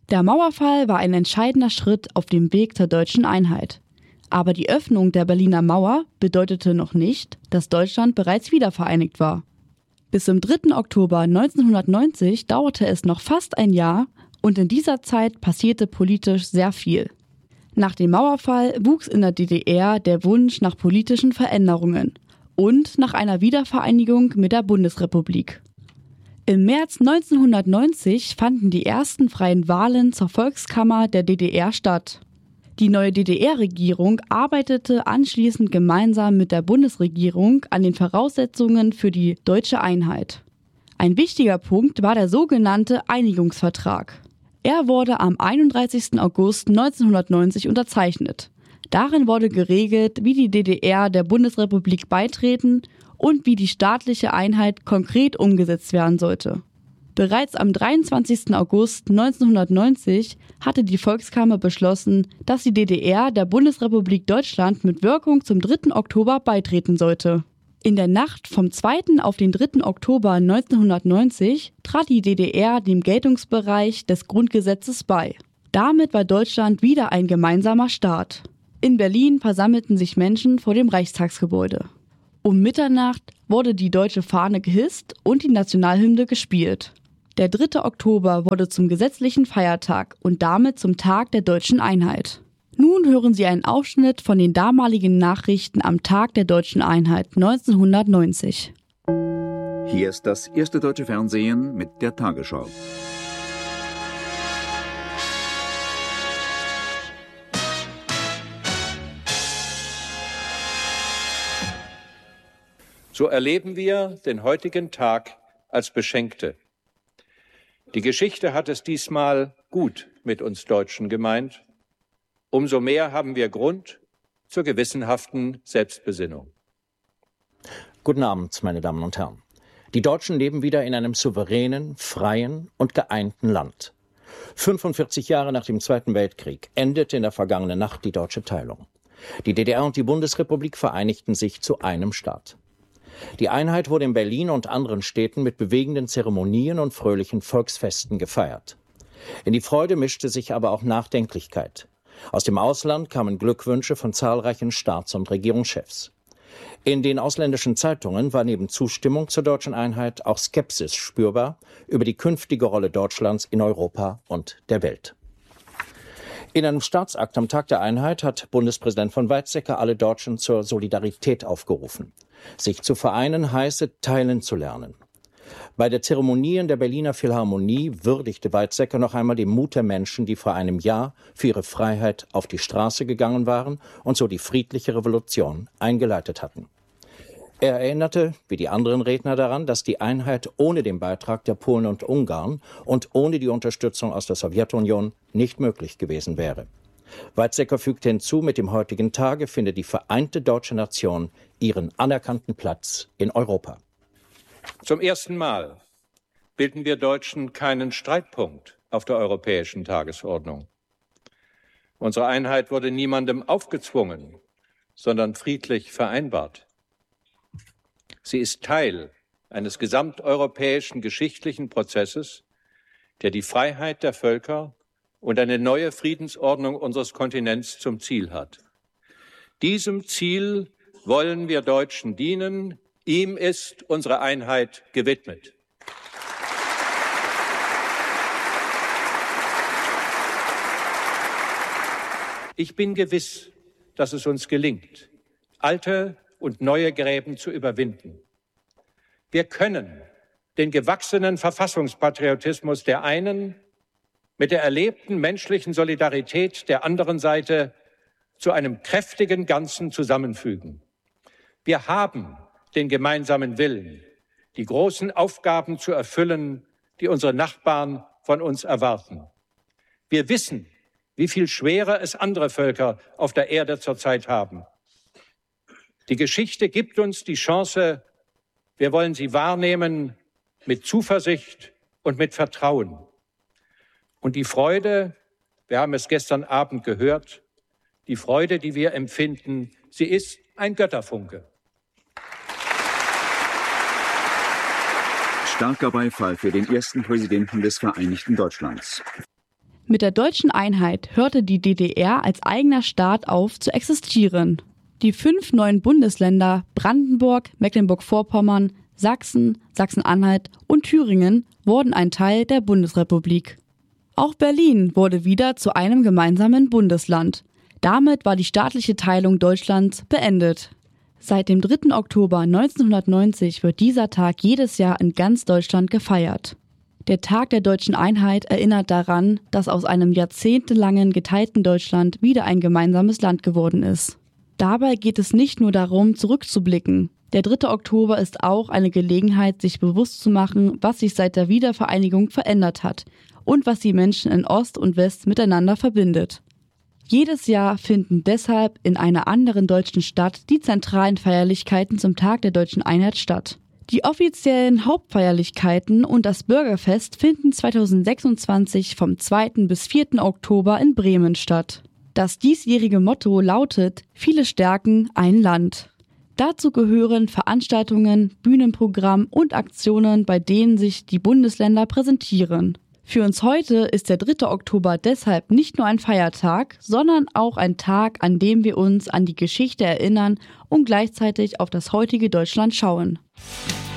Der Mauerfall war ein entscheidender Schritt auf dem Weg zur deutschen Einheit. Aber die Öffnung der Berliner Mauer bedeutete noch nicht, dass Deutschland bereits wiedervereinigt war. Bis zum 3. Oktober 1990 dauerte es noch fast ein Jahr und in dieser Zeit passierte politisch sehr viel. Nach dem Mauerfall wuchs in der DDR der Wunsch nach politischen Veränderungen und nach einer Wiedervereinigung mit der Bundesrepublik. Im März 1990 fanden die ersten freien Wahlen zur Volkskammer der DDR statt. Die neue DDR-Regierung arbeitete anschließend gemeinsam mit der Bundesregierung an den Voraussetzungen für die deutsche Einheit. Ein wichtiger Punkt war der sogenannte Einigungsvertrag. Er wurde am 31. August 1990 unterzeichnet. Darin wurde geregelt, wie die DDR der Bundesrepublik beitreten und wie die staatliche Einheit konkret umgesetzt werden sollte. Bereits am 23. August 1990 hatte die Volkskammer beschlossen, dass die DDR der Bundesrepublik Deutschland mit Wirkung zum 3. Oktober beitreten sollte. In der Nacht vom 2. auf den 3. Oktober 1990 trat die DDR dem Geltungsbereich des Grundgesetzes bei. Damit war Deutschland wieder ein gemeinsamer Staat. In Berlin versammelten sich Menschen vor dem Reichstagsgebäude. Um Mitternacht wurde die deutsche Fahne gehisst und die Nationalhymne gespielt. Der 3. Oktober wurde zum gesetzlichen Feiertag und damit zum Tag der deutschen Einheit. Nun hören Sie einen Ausschnitt von den damaligen Nachrichten am Tag der deutschen Einheit 1990. Hier ist das erste deutsche Fernsehen mit der Tagesschau. So erleben wir den heutigen Tag als Beschenkte. Die Geschichte hat es diesmal gut mit uns Deutschen gemeint. Umso mehr haben wir Grund zur gewissenhaften Selbstbesinnung. Guten Abend, meine Damen und Herren. Die Deutschen leben wieder in einem souveränen, freien und geeinten Land. 45 Jahre nach dem Zweiten Weltkrieg endete in der vergangenen Nacht die deutsche Teilung. Die DDR und die Bundesrepublik vereinigten sich zu einem Staat. Die Einheit wurde in Berlin und anderen Städten mit bewegenden Zeremonien und fröhlichen Volksfesten gefeiert. In die Freude mischte sich aber auch Nachdenklichkeit. Aus dem Ausland kamen Glückwünsche von zahlreichen Staats- und Regierungschefs. In den ausländischen Zeitungen war neben Zustimmung zur deutschen Einheit auch Skepsis spürbar über die künftige Rolle Deutschlands in Europa und der Welt. In einem Staatsakt am Tag der Einheit hat Bundespräsident von Weizsäcker alle Deutschen zur Solidarität aufgerufen. Sich zu vereinen heiße, teilen zu lernen. Bei der Zeremonie in der Berliner Philharmonie würdigte Weizsäcker noch einmal den Mut der Menschen, die vor einem Jahr für ihre Freiheit auf die Straße gegangen waren und so die friedliche Revolution eingeleitet hatten. Er erinnerte, wie die anderen Redner, daran, dass die Einheit ohne den Beitrag der Polen und Ungarn und ohne die Unterstützung aus der Sowjetunion nicht möglich gewesen wäre. Weizsäcker fügte hinzu, mit dem heutigen Tage finde die vereinte deutsche Nation ihren anerkannten Platz in Europa. Zum ersten Mal bilden wir Deutschen keinen Streitpunkt auf der europäischen Tagesordnung. Unsere Einheit wurde niemandem aufgezwungen, sondern friedlich vereinbart. Sie ist Teil eines gesamteuropäischen geschichtlichen Prozesses, der die Freiheit der Völker und eine neue Friedensordnung unseres Kontinents zum Ziel hat. Diesem Ziel wollen wir Deutschen dienen. Ihm ist unsere Einheit gewidmet. Ich bin gewiss, dass es uns gelingt, alte und neue Gräben zu überwinden. Wir können den gewachsenen Verfassungspatriotismus der einen mit der erlebten menschlichen Solidarität der anderen Seite zu einem kräftigen Ganzen zusammenfügen. Wir haben den gemeinsamen Willen, die großen Aufgaben zu erfüllen, die unsere Nachbarn von uns erwarten. Wir wissen, wie viel schwerer es andere Völker auf der Erde zurzeit haben. Die Geschichte gibt uns die Chance, wir wollen sie wahrnehmen mit Zuversicht und mit Vertrauen. Und die Freude, wir haben es gestern Abend gehört, die Freude, die wir empfinden, sie ist ein Götterfunke. Starker Beifall für den ersten Präsidenten des Vereinigten Deutschlands. Mit der deutschen Einheit hörte die DDR als eigener Staat auf zu existieren. Die 5 neuen Bundesländer Brandenburg, Mecklenburg-Vorpommern, Sachsen, Sachsen-Anhalt und Thüringen wurden ein Teil der Bundesrepublik. Auch Berlin wurde wieder zu einem gemeinsamen Bundesland. Damit war die staatliche Teilung Deutschlands beendet. Seit dem 3. Oktober 1990 wird dieser Tag jedes Jahr in ganz Deutschland gefeiert. Der Tag der deutschen Einheit erinnert daran, dass aus einem jahrzehntelangen geteilten Deutschland wieder ein gemeinsames Land geworden ist. Dabei geht es nicht nur darum, zurückzublicken. Der 3. Oktober ist auch eine Gelegenheit, sich bewusst zu machen, was sich seit der Wiedervereinigung verändert hat und was die Menschen in Ost und West miteinander verbindet. Jedes Jahr finden deshalb in einer anderen deutschen Stadt die zentralen Feierlichkeiten zum Tag der deutschen Einheit statt. Die offiziellen Hauptfeierlichkeiten und das Bürgerfest finden 2026 vom 2. bis 4. Oktober in Bremen statt. Das diesjährige Motto lautet: Viele stärken ein Land. Dazu gehören Veranstaltungen, Bühnenprogramm und Aktionen, bei denen sich die Bundesländer präsentieren. Für uns heute ist der 3. Oktober deshalb nicht nur ein Feiertag, sondern auch ein Tag, an dem wir uns an die Geschichte erinnern und gleichzeitig auf das heutige Deutschland schauen.